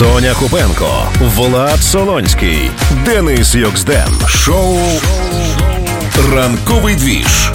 Соня Купенко, Влад Солонський, Денис Йоксден. Шоу «Ранковий двіж»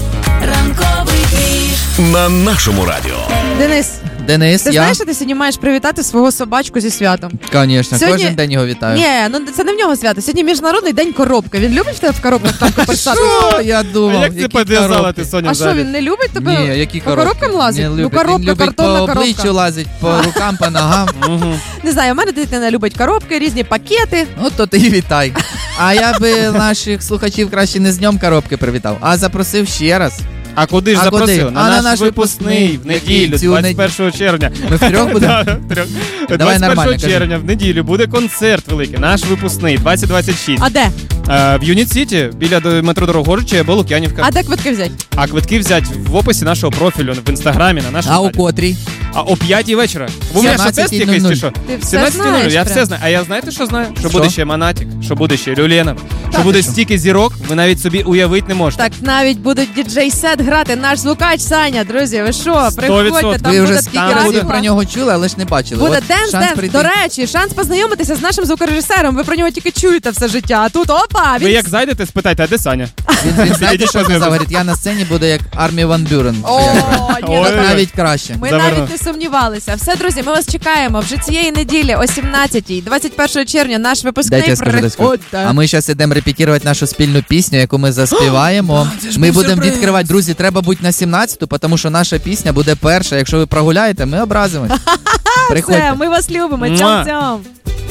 на нашому радіо. Денис, ти знаєш, що ти сьогодні маєш привітати свого собачку зі святом? Звісно, Сьогодні... кожен день його вітаю. Ні, ну це не в нього свято. Сьогодні Міжнародний день коробки. Він любить в тебе в коробках там копирсати? Що? Я думав, як ти підв'язала ти, Соня? А що, він не любить тебе? Ні, які по коробки? коробкам лазить? Не Ну любить. коробка, Він любить картонна по коробка. обличчю лазить, по рукам, по ногам. Не знаю, у мене дитина любить коробки, різні пакети. От то ти і вітай. А я би наших слухачів краще не з днем коробки привітав, а запросив ще раз. А куди ж запросив? куди? На наш випускний в неділю, Цю 21 червня. Ми втрьох будемо? Давай 21 нормально, кажи. червня в неділю буде концерт великий, наш випускний, 2026. А де? В Юніт-Сіті, біля метро Дорогожича або Лук'янівка. А де квитки взяти? А квитки взять в описі нашого профілю в інстаграмі на нашому А у сайті. котрій? А о 5 вечора. У мене що тест якийсь чи що? Ти все 17:00, знаєш я прям. все знаю. А я знаєте, що знаю? Що Що? буде ще Монатік, що буде ще Люленов, що ти буде що? стільки зірок, ви навіть собі уявити не можете. Так навіть будуть діджей-сет грати наш звукач Саня, друзі, ви що? Приходьте, там Ви буде вже скільки там разів буде- про нього чули, але ж не бачили. Буде От денс. шанс прийти. До речі, шанс познайомитися з нашим звукорежисером. Ви про нього тільки чуєте все життя. А тут опа! Ви як зайдете, спитайте, а де Саня? Він знаєте, Ідіть, що що сказав? ви- Говорить, я на сцені буду як Армі Ван Бюрен. О, ні, Ой. ну, Навіть краще. ми Заверну. навіть не сумнівалися. Все, друзі, ми вас чекаємо вже цієї неділі о 17-й, 21 червня, наш випускний. Дайте я скажу, дайте скажу. Приходьте. А ми зараз йдемо репетувати нашу спільну пісню, яку ми заспіваємо. Ми будемо відкривати. Друзі, треба бути на 17-ту, тому що наша пісня буде перша. Якщо ви прогуляєте, ми образимось. Все, Приходьте. ми вас любимо. Муа. Цьом-цьом.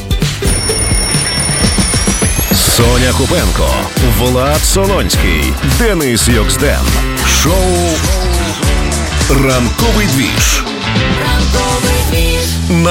Соня Купенко, Влад Солонський, Денис Йоксден. Шоу «Ранковий двіж»